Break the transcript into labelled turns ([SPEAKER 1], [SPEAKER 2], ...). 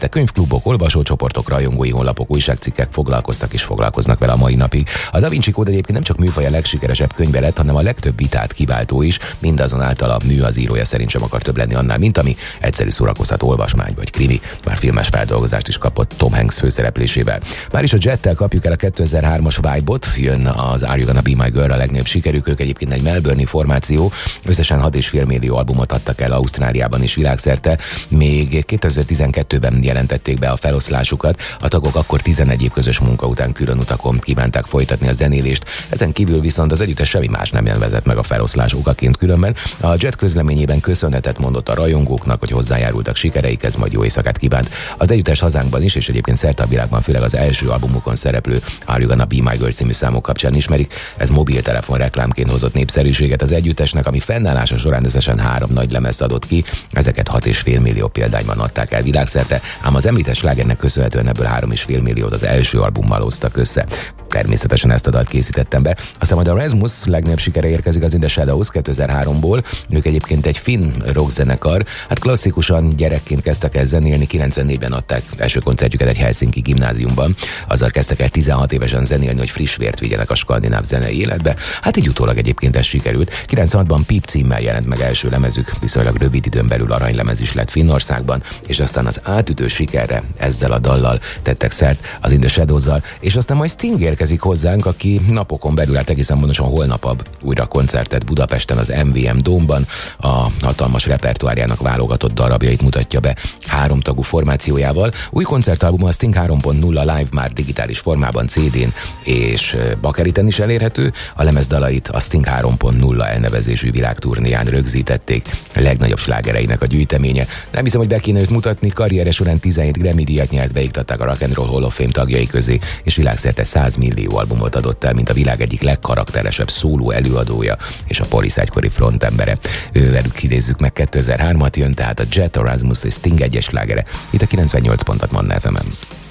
[SPEAKER 1] koncertek, könyvklubok, olvasócsoportok, rajongói honlapok, újságcikkek foglalkoztak és foglalkoznak vele a mai napig. A Da Vinci Kód egyébként nem csak műfaja legsikeresebb könyve lett, hanem a legtöbb vitát kiváltó is, mindazonáltal a mű az írója szerint sem akar több lenni annál, mint ami egyszerű szórakoztató olvasmány vagy krimi. Már filmes feldolgozást is kapott Tom Hanks főszereplésével. Már is a Jettel kapjuk el a 2003-as Vibe-ot, jön az Are You Gonna Be My Girl a legnagyobb sikerük, ők egyébként egy melbourne-i formáció, összesen 6,5 millió albumot adtak el Ausztráliában és világszerte, még 2012-ben jelentették be a feloszlásukat, a tagok akkor 11 év közös munka után külön utakon kívánták folytatni a zenélést, ezen kívül viszont az együttes semmi más nem jelvezett meg a feloszlás okaként különben. A Jet közleményében köszönetet mondott a rajongóknak, hogy hozzájárultak sikereikhez, majd jó éjszakát kívánt. Az együttes hazánkban is, és egyébként szerte a világban főleg az első albumukon szereplő Are You Gonna Be My Girl című számok kapcsán ismerik. Ez mobiltelefon reklámként hozott népszerűséget az együttesnek, ami fennállása során összesen 3 nagy lemezt adott ki, ezeket 6,5 millió példányban adták el világszerte, ám az említett slágernek köszönhetően ebből 3,5 milliót az első albummal hoztak össze. Természetesen ezt a dalt készítettem be. Aztán majd a Rasmus legnagyobb sikere érkezik az In The Shadows 2003-ból. Ők egyébként egy finn rockzenekar. Hát klasszikusan gyerekként kezdtek el zenélni, 94-ben adták első koncertjüket egy helsinki gimnáziumban. Azzal kezdtek el 16 évesen zenélni, hogy friss vért vigyenek a skandináv zenei életbe. Hát így utólag egyébként ez sikerült. 96-ban Peep címmel jelent meg első lemezük, viszonylag rövid időn belül aranylemez is lett Finnországban, és aztán az átütő sikerre ezzel a dallal tettek szert, az In The Shadows-zal, és aztán majd Sting érkezik hozzánk, aki napokon belül, hát egészen pontosan holnap újra koncertet Budapesten az MVM Dome-ban, a hatalmas repertoárjának válogatott darabjait mutatja be 3 tagú formációjával. Új koncertalbuma a Sting 3.0 live már digitális formában CD-n és bakeriten is elérhető, a lemez-dalait a Sting 3.0 elnevezésű világturnéján rögzítették, a legnagyobb slágereinek a gyűjteménye. Nem hiszem, hogy be kéne őt mutatni, karriere során 17 Grammy-díjat nyert, beiktatták a Rock and Roll Hall of Fame tagjai közé, és világszerte 100 millió albumot adott el, mint a világ egyik legkarakteresebb szóló előadója és a Police egykori frontembere. Ővelük idézzük meg 2003-at, jön tehát a Jet, a Rasmus és Sting egyes slágere, itt a 98 pontot Manna FM-en.